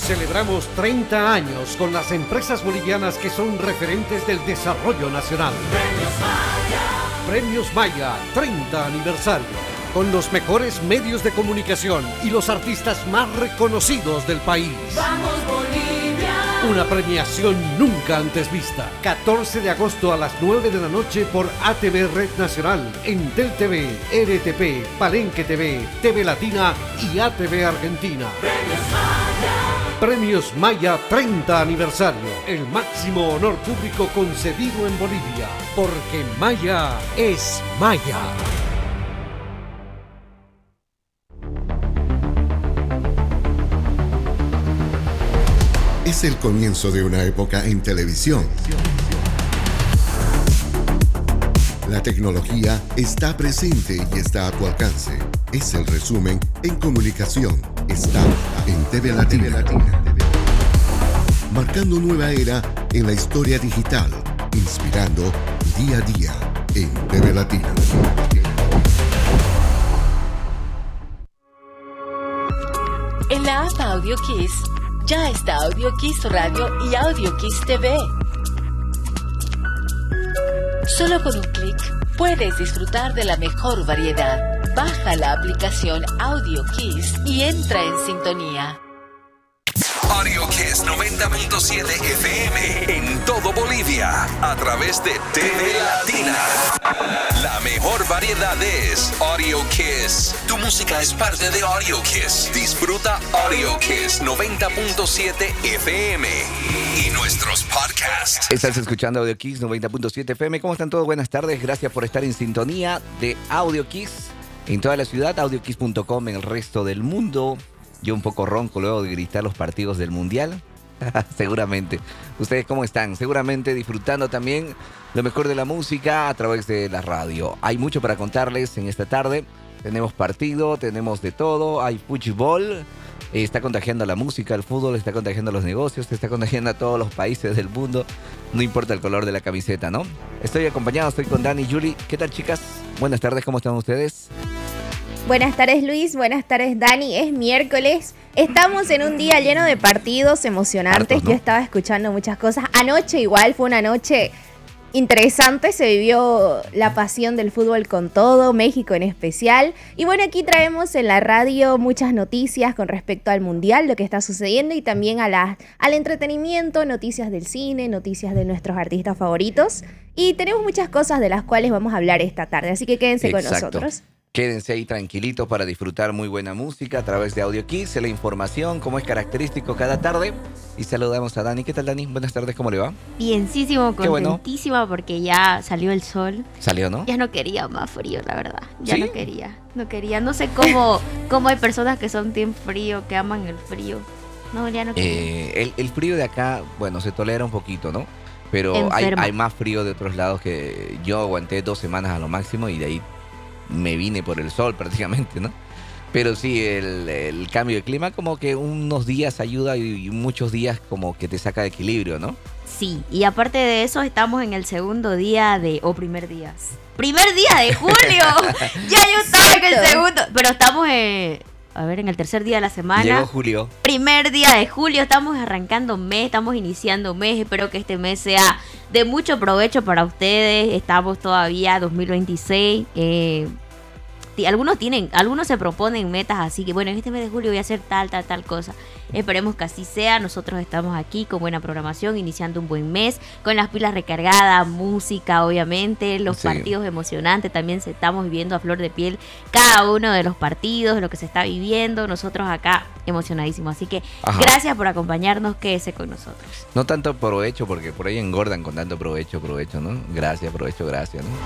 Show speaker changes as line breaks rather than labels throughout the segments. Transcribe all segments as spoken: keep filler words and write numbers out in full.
Celebramos treinta años con las empresas bolivianas que son referentes del desarrollo nacional. Premios Maya. Premios Maya, treinta aniversario. Con los mejores medios de comunicación y los artistas más reconocidos del país.
¡Vamos, Bolivia!
Una premiación nunca antes vista. catorce de agosto a las nueve de la noche por A T V Red Nacional, Entel T V, R T P, Palenque T V, T V Latina y A T V Argentina.
¡Premios Maya!
Premios Maya treinta aniversario. El máximo honor público concedido en Bolivia. Porque Maya es Maya.
Es el comienzo de una época en televisión. La tecnología está presente y está a tu alcance. Es el resumen en comunicación. Está en T V Latina. Marcando nueva era en la historia digital. Inspirando día a día en T V Latina.
En la app Audio Kiss ya está Audio Kiss Radio y Audio Kiss T V. Solo con un clic puedes disfrutar de la mejor variedad. Baja la aplicación Audio Kiss y entra en sintonía.
Audio Kiss noventa punto siete F M en todo Bolivia a través de T V Latina. La mejor variedad es Audio Kiss. Tu música es parte de Audio Kiss. Disfruta Audio Kiss noventa punto siete F M y nuestros podcasts.
Estás escuchando Audio Kiss noventa punto siete F M. ¿Cómo están todos? Buenas tardes. Gracias por estar en sintonía de Audio Kiss en toda la ciudad, audio kiss punto com en el resto del mundo. Yo un poco ronco luego de gritar los partidos del Mundial. Seguramente. ¿Ustedes cómo están? Seguramente disfrutando también lo mejor de la música a través de la radio. Hay mucho para contarles en esta tarde. Tenemos partido, tenemos de todo. Hay fútbol. Eh, está contagiando la música, el fútbol, está contagiando los negocios, está contagiando a todos los países del mundo. No importa el color de la camiseta, ¿no? Estoy acompañado, estoy con Dani y Julie. ¿Qué tal, chicas? Buenas tardes, ¿cómo están ustedes?
Buenas tardes, Luis. Buenas tardes, Dani. Es miércoles. Estamos en un día lleno de partidos emocionantes. Hartos, ¿no? Yo estaba escuchando muchas cosas. Anoche igual fue una noche interesante. Se vivió la pasión del fútbol con todo, México en especial. Y bueno, aquí traemos en la radio muchas noticias con respecto al Mundial, lo que está sucediendo, y también a la, al entretenimiento, noticias del cine, noticias de nuestros artistas favoritos. Y tenemos muchas cosas de las cuales vamos a hablar esta tarde. Así que quédense Exacto. con nosotros.
Quédense ahí tranquilitos para disfrutar muy buena música a través de Audio Kiss, la información, como es característico cada tarde. Y saludamos a Dani. ¿Qué tal, Dani? Buenas tardes, ¿cómo le va?
Bienísimo, contentísima bueno. porque ya salió el sol.
¿Salió, no?
Ya no quería más frío, la verdad. Ya ¿Sí? no quería, no quería. No sé cómo, cómo hay personas que son team frío, que aman el frío. No, ya no quería.
Eh, el, el frío de acá, bueno, se tolera un poquito, ¿no? Pero hay, hay más frío de otros lados que yo aguanté dos semanas a lo máximo y de ahí me vine por el sol prácticamente, ¿no? Pero sí, el, el cambio de clima como que unos días ayuda y muchos días como que te saca de equilibrio, ¿no?
Sí, y aparte de eso estamos en el segundo día de... o primer día. ¡Primer día de julio! Ya yo estaba en el segundo... Pero estamos en... A ver, en el tercer día de la semana.
Llegó julio.
Primer día de julio, estamos arrancando mes, estamos iniciando mes. Espero que este mes sea de mucho provecho para ustedes. Estamos todavía dos mil veintiséis. Eh, algunos tienen, algunos se proponen metas así que bueno, en este mes de julio voy a hacer tal, tal, tal cosa. Esperemos que así sea. Nosotros estamos aquí con buena programación, iniciando un buen mes, con las pilas recargadas, música obviamente, los sí. partidos emocionantes. También se estamos viviendo a flor de piel cada uno de los partidos, lo que se está viviendo. Nosotros acá emocionadísimos. Así que Ajá. gracias por acompañarnos, quédese con nosotros.
No tanto provecho, porque por ahí engordan con tanto provecho, provecho, ¿no? Gracias, provecho, gracias, ¿no?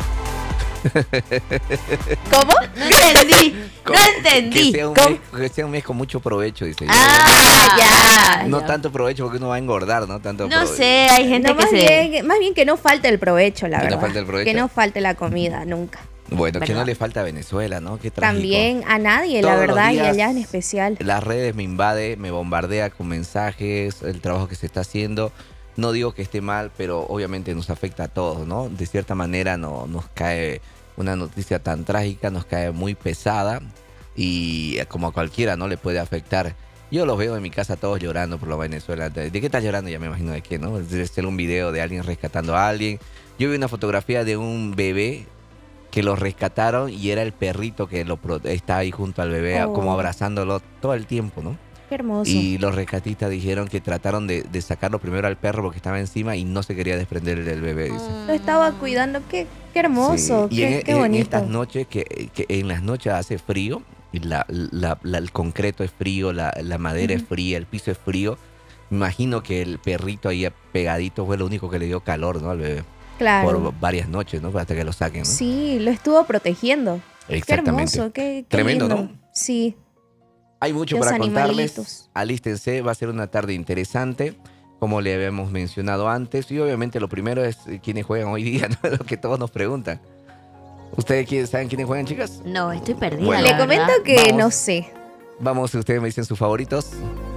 ¿Cómo? No entendí. No entendí.
Que sea, un mes, que sea un mes con mucho provecho, dice.
Ah, ya.
No
ya.
tanto provecho porque uno va a engordar, ¿no? Tanto
no
provecho.
sé, hay gente
no,
que
más
se...
Bien, más bien que no falte el provecho, la
que
verdad.
No falte el provecho.
Que no falte la comida, nunca.
Bueno,
¿verdad?
Que no le falta a Venezuela, ¿no? Qué trágico.
También a nadie,
Todos
la verdad,
días,
y allá en especial.
Las redes me invade, me bombardea con mensajes, el trabajo que se está haciendo. No digo que esté mal, pero obviamente nos afecta a todos, ¿no? De cierta manera no, nos cae una noticia tan trágica, nos cae muy pesada y como a cualquiera, ¿no? Le puede afectar. Yo los veo en mi casa todos llorando por la Venezuela. ¿De, de qué estás llorando? Ya me imagino de qué, ¿no? Debe ser un video de alguien rescatando a alguien. Yo vi una fotografía de un bebé que lo rescataron y era el perrito que lo pro- está ahí junto al bebé,
Oh.
como abrazándolo todo el tiempo, ¿no?
Qué hermoso.
Y los rescatistas dijeron que trataron de, de sacarlo primero al perro porque estaba encima y no se quería desprender del bebé, dice.
Lo estaba cuidando. Qué, qué hermoso.
Sí. Y
Qué,
en,
qué
en
bonito.
estas noches, que, que en las noches hace frío, y la, la- la- el concreto es frío, la, la madera es fría, el piso es frío. Me imagino que el perrito ahí pegadito fue lo único que le dio calor, ¿no? Al bebé.
Claro.
Por varias noches, ¿no? Hasta que lo saquen, ¿no?
Sí, lo estuvo protegiendo.
Exactamente.
Qué hermoso, qué, qué
Tremendo,
lindo.
¿no?
Sí.
Hay mucho
Los
para contarles.
animalitos.
Alístense, va a ser una tarde interesante, como le habíamos mencionado antes. Y obviamente lo primero es eh, quiénes juegan hoy día, ¿no? Lo que todos nos preguntan. ¿Ustedes quién- saben quiénes juegan, chicas?
No, estoy perdida.
Bueno.
la
Le comento
verdad.
que
Vamos.
no sé.
Vamos, ustedes me dicen sus favoritos.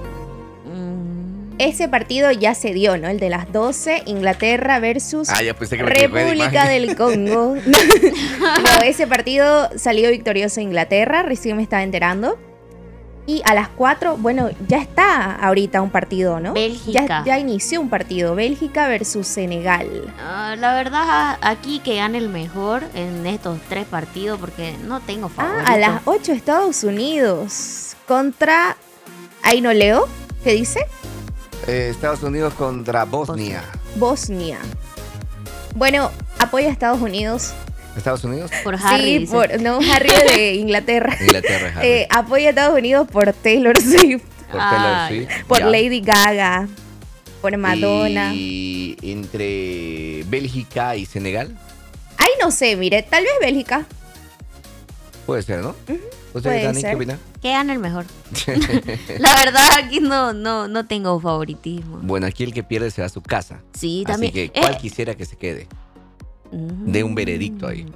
Mm,
Ese partido ya se dio, ¿no? El de las doce, Inglaterra versus
Ah, ya pensé que me equivoqué de
República
imagen.
del Congo. No, ese partido salió victorioso Inglaterra, recién me estaba enterando. Y a las cuatro, bueno, ya está ahorita un partido, ¿no?
Bélgica.
Ya, ya inició un partido, Bélgica versus Senegal.
ah, la verdad, aquí que gane el mejor en estos tres partidos porque no tengo
Ah,
favorito.
a las ocho Estados Unidos contra... Ahí no leo, ¿qué dice?
Eh, Estados Unidos contra Bosnia.
Bosnia. Bueno, apoya a Estados Unidos.
¿Estados Unidos?
Por Harry.
Sí,
dice.
por, no, Harry de Inglaterra.
Inglaterra, Harry.
Eh, apoya a Estados Unidos por Taylor Swift,
por Taylor
ay.
Swift.
por
Ya.
Lady Gaga, por Madonna.
Y entre Bélgica y Senegal,
Ay, no sé, mire, tal vez Bélgica.
puede ser, ¿no?
puede
¿Ustedes, Dani,
ser.
qué opinan?
Que gane el mejor. La verdad, aquí no, no, no tengo favoritismo.
Bueno, aquí el que pierde se va a su casa.
Sí,
Así
también.
que,
Eh,
¿cuál quisiera que se quede?
mm.
De un veredicto ahí.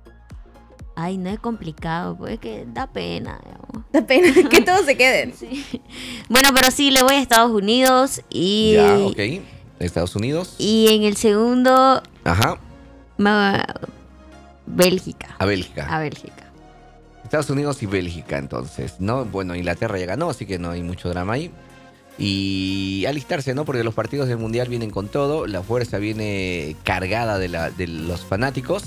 Ay, no es complicado, pues es que da pena. digamos.
Da pena que todos se queden.
Sí. Bueno, pero sí, le voy a Estados Unidos y...
Ya, ok. Estados Unidos.
Y en el segundo,
Ajá.
me- Bélgica.
A Bélgica.
A Bélgica.
Estados Unidos y Bélgica, entonces, ¿no? Bueno, Inglaterra ya ganó, así que no hay mucho drama ahí. Y alistarse, ¿no? Porque los partidos del Mundial vienen con todo. La fuerza viene cargada de, la, de los fanáticos.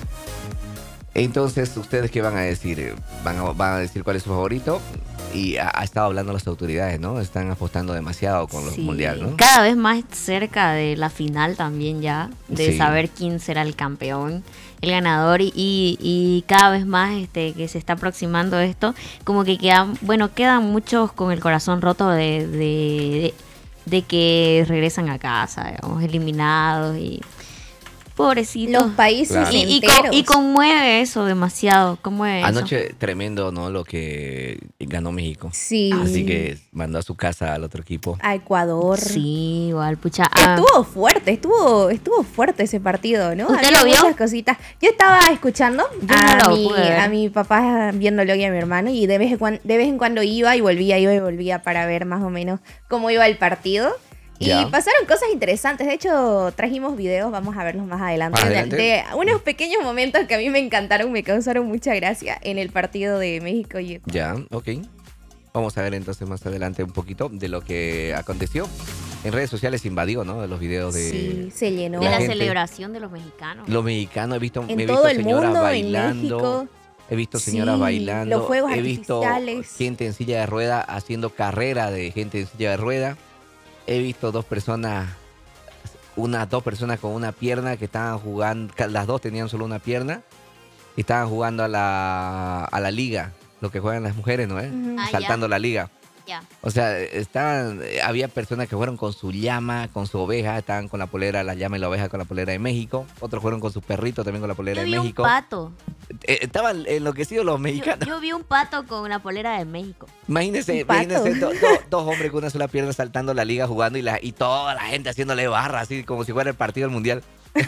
Entonces, ¿ustedes qué van a decir? ¿Van a, van a decir cuál es su favorito? Y ha, ha estado hablando las autoridades, ¿no? Están apostando demasiado con los
Sí,
Mundial, ¿no?
Cada vez más cerca de la final también ya, de
Sí.
saber quién será el campeón, el ganador, y, y, y cada vez más este que se está aproximando esto, como que quedan, bueno, quedan muchos con el corazón roto de, de, de, de que regresan a casa, digamos, eliminados y pobrecitos.
Los países
Claro.
Y, y,
enteros.
con- y conmueve eso demasiado, conmueve eso.
Anoche, tremendo, ¿no? Lo que ganó México.
Sí.
Así que mandó a su casa al otro equipo.
A Ecuador.
Sí, igual, pucha. ah,
Estuvo fuerte, estuvo, estuvo fuerte ese partido, ¿no?
¿Usted
Había
lo vio?
muchas cositas. Yo estaba escuchando
Yo no
a,
lo
mi,
pude ver.
a mi papá viéndolo y a mi hermano, y de vez, en cuan- de vez en cuando iba y volvía, iba y volvía para ver más o menos cómo iba el partido. Y
Ya.
pasaron cosas interesantes. De hecho, trajimos videos, vamos a verlos más adelante,
Más
de-
adelante.
De, unos pequeños momentos que a mí me encantaron, me causaron mucha gracia en el partido de México y Ecuador.
Ya, ok. Vamos a ver entonces más adelante un poquito de lo que aconteció. En redes sociales invadió, ¿no? Los videos de
Sí, se llenó.
de
la
la
gente-
celebración de los mexicanos.
los mexicanos. He visto,
En
he
todo
visto
el
señoras
mundo, en
bailando.
México.
He visto señoras
Sí,
bailando.
los fuegos
He visto
artificiales.
gente en silla de rueda haciendo carrera de gente en silla de rueda. He visto dos personas, unas dos personas con una pierna que estaban jugando, ca- las dos tenían solo una pierna y estaban jugando a la, a la liga, lo que juegan las mujeres, ¿no? ¿Eh?
Ujú.
Ah,
Saltando la liga.
Ya.
O sea, estaban, eh, había personas que fueron con su llama, con su oveja, estaban con la polera, la llama y la oveja con la polera de México. Otros fueron con su perrito también con la polera
Yo
de
vi un
México.
pato.
Eh, estaban enloquecidos los
Yo,
mexicanos.
yo vi un pato con la polera de México.
Imagínense,
¿Un pato?
imagínense do- do- dos hombres con una sola pierna saltando la liga jugando y, la, y toda la gente haciéndole barra, así como si fuera el partido del mundial.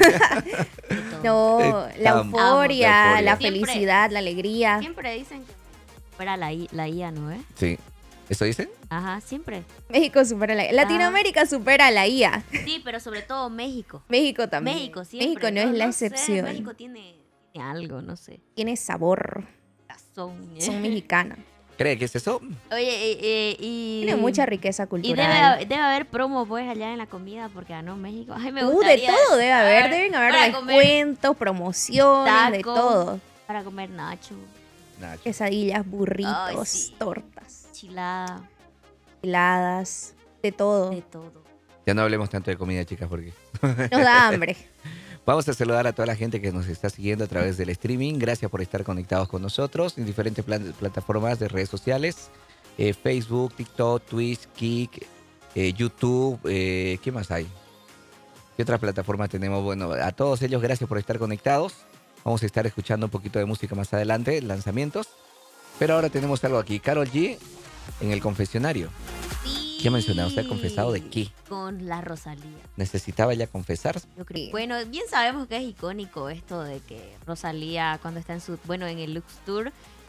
No,
Eh,
la
amo.
euforia,
La euforia.
la
Siempre-
felicidad, la alegría.
Siempre dicen que fuera la, I- la I A, ¿no? ¿Eh?
Sí. ¿Eso dicen?
Ajá, siempre.
México supera la Latinoamérica supera a la I A.
Sí, pero sobre todo México.
México también.
México siempre.
México no, es la
sé,
excepción.
México tiene, tiene algo, no sé.
Tiene sabor.
Sazón. ¿eh?
Son mexicanos.
¿Cree que es eso?
Oye, eh, eh, y...
Tiene mucha riqueza
Y
cultural.
debe, debe haber promo pues allá en la comida porque ganó México. Ay, me
Uh, de
gustaría.
todo debe haber. Deben haber
para comer
descuentos, promociones, de
tacos,
todo.
Para comer nacho,
Nacho.
Quesadillas, burritos,
Ay, sí.
tortas,
chilada,
heladas, de todo.
de todo.
Ya no hablemos tanto de comida, chicas, porque...
Nos da hambre.
Vamos a saludar a toda la gente que nos está siguiendo a través del streaming. Gracias por estar conectados con nosotros en diferentes plan- plataformas de redes sociales. Eh, Facebook, TikTok, Twitch, Kik, eh, YouTube. Eh, ¿Qué más hay? ¿Qué otras plataformas tenemos? Bueno, a todos ellos, gracias por estar conectados. Vamos a estar escuchando un poquito de música más adelante, lanzamientos. Pero ahora tenemos algo aquí. Karol G en el confesionario.
Sí.
¿Qué ha mencionado? ¿Usted ha confesado de qué?
Con la Rosalía.
¿Necesitaba ya confesar?
Yo creo.
Sí.
Bueno, bien sabemos que es icónico esto de que Rosalía cuando está en su, bueno, en el Lux Tour,